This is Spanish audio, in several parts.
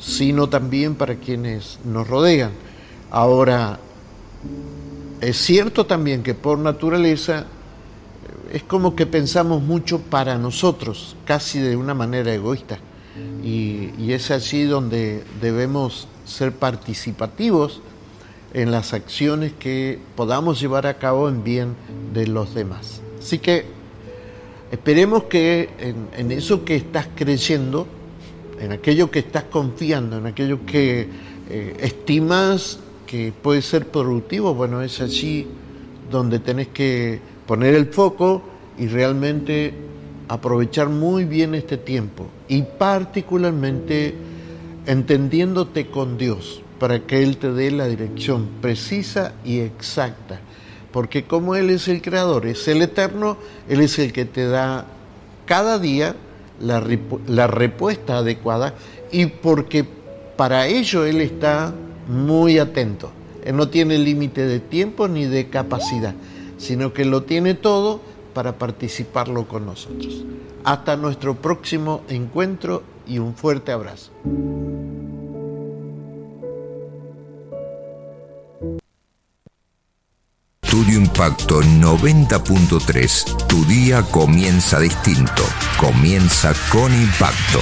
sino también para quienes nos rodean. Ahora, es cierto también que por naturaleza es como que pensamos mucho para nosotros, casi de una manera egoísta, y es allí donde debemos ser participativos en las acciones que podamos llevar a cabo en bien de los demás. Así que esperemos que en eso que estás creyendo, en aquello que estás confiando, en aquello que estimas que puede ser productivo, bueno, es allí donde tenés que poner el foco y realmente aprovechar muy bien este tiempo, y particularmente entendiéndote con Dios, para que Él te dé la dirección precisa y exacta, porque como Él es el creador, es el eterno, Él es el que te da cada día la respuesta adecuada, y porque para ello Él está muy atento. Él no tiene límite de tiempo ni de capacidad, sino que lo tiene todo para participarlo con nosotros. Hasta nuestro próximo encuentro y un fuerte abrazo. Estudio Impacto 90.3. Tu día comienza distinto. Comienza con impacto.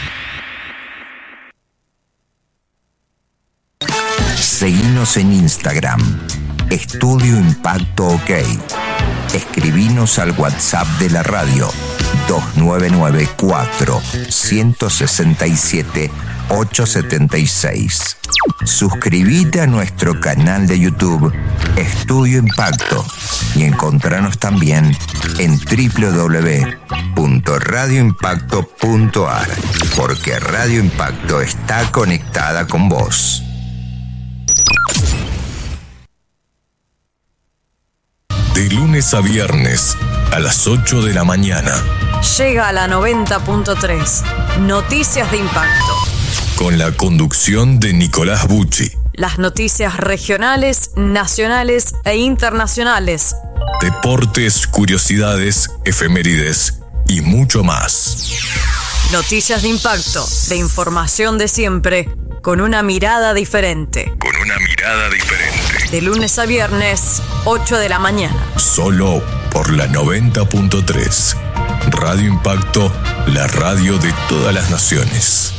Seguinos en Instagram. Estudio Impacto OK. Escribinos al WhatsApp de la radio 2994 167 876. Suscríbete a nuestro canal de YouTube Estudio Impacto y encontranos también en www.radioimpacto.ar, porque Radio Impacto está conectada con vos. De lunes a viernes a las 8 de la mañana. Llega a la 90.3. Noticias de Impacto. Con la conducción de Nicolás Bucci. Las noticias regionales, nacionales e internacionales. Deportes, curiosidades, efemérides y mucho más. Noticias de Impacto, de información de siempre, con una mirada diferente. De lunes a viernes, 8 de la mañana. Solo por la 90.3. Radio Impacto, la radio de todas las naciones.